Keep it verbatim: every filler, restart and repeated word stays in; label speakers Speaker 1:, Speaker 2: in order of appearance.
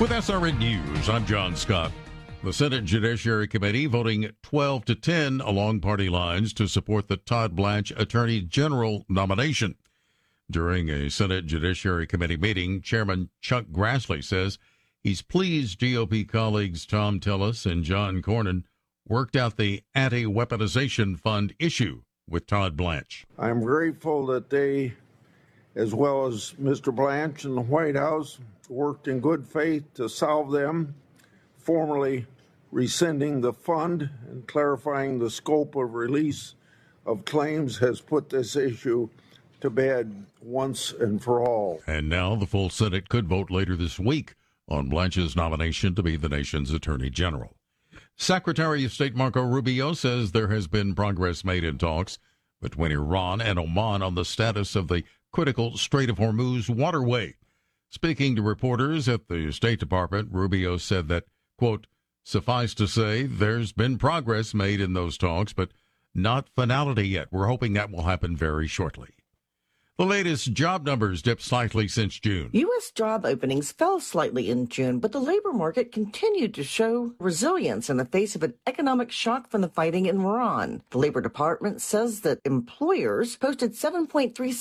Speaker 1: With S R N News, I'm John Scott. The Senate Judiciary Committee voting twelve to ten along party lines to support the Todd Blanche Attorney General nomination. During a Senate Judiciary Committee meeting, Chairman Chuck Grassley says he's pleased G O P colleagues Tom Tillis and John Cornyn worked out the anti-weaponization fund issue with Todd Blanche.
Speaker 2: I'm grateful that they, as well as Mister Blanche and the White House, worked in good faith to solve them, formally rescinding the fund and clarifying the scope of release of claims has put this issue to bed once and for all.
Speaker 1: And now the full Senate could vote later this week on Blanche's nomination to be the nation's Attorney General. Secretary of State Marco Rubio says there has been progress made in talks between Iran and Oman on the status of the critical Strait of Hormuz waterway. Speaking to reporters at the State Department, Rubio said that, quote, suffice to say, there's been progress made in those talks, but not finality yet. We're hoping that will happen very shortly. The latest job numbers dipped slightly since June.
Speaker 3: U S job openings fell slightly in June, but the labor market continued to show resilience in the face of an economic shock from the fighting in Iran. The Labor Department says that employers posted seven point three